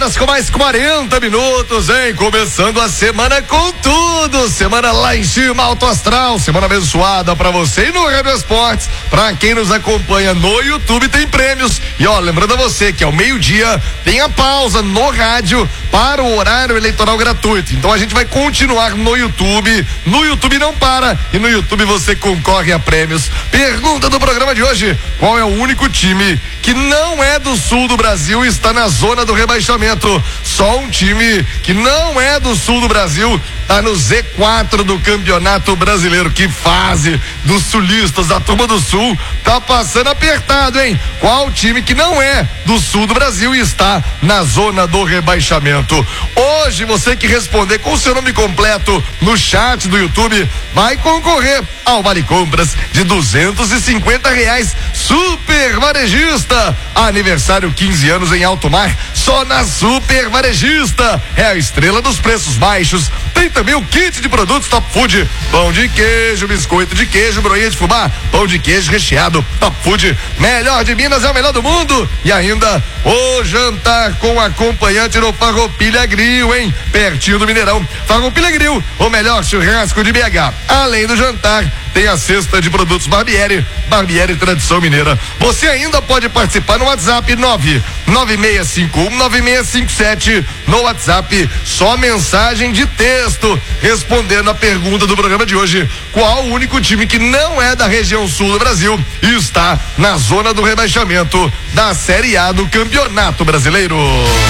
horas com mais 40 minutos, hein? Começando a semana com tudo. Semana lá em cima, alto astral. Semana abençoada pra você e no Rádio Esportes. Pra quem nos acompanha no YouTube tem prêmios. E ó, lembrando a você que ao meio-dia tem a pausa no rádio para o horário eleitoral gratuito. Então a gente vai continuar no YouTube. No YouTube não para. E no YouTube você concorre a prêmios. Pergunta do programa de hoje: qual é o único time que não é do sul do Brasil e está na zona do rebaixamento? Só um time que não é do sul do Brasil está no Z4 do Campeonato Brasileiro. Que fase dos sulistas, da turma do sul, tá passando apertado, hein? Qual time que não é do sul do Brasil e está na zona do rebaixamento? Hoje, você que responder com o seu nome completo no chat do YouTube vai concorrer ao Vale Compras de R$250. Super Varejista, aniversário 15 anos em Alto Mar, só na Super Varejista. É a estrela dos preços baixos. Tem também o kit de produtos Top Food: pão de queijo, biscoito de queijo, broinha de fubá, pão de queijo recheado. Top Food, melhor de Minas, é o melhor do mundo. E ainda o jantar com acompanhante no Farroupilha Grill, hein? Pertinho do Mineirão. Farroupilha Grill, o melhor churrasco de BH. Além do jantar, tem a cesta de produtos Barbieri Tradição Mineira. Você ainda pode participar no WhatsApp 996519657. No WhatsApp, só mensagem de texto respondendo a pergunta do programa de hoje: qual o único time que não é da região sul do Brasil e está na zona do rebaixamento da Série A do Campeonato Brasileiro?